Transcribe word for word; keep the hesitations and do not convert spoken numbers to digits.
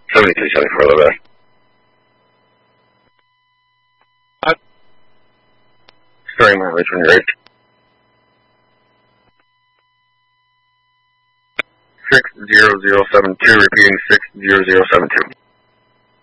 seventy-two seventy-four, hello there. Hi. Starting mileage when you're ready. six zero zero seven two, repeating six zero zero seven two.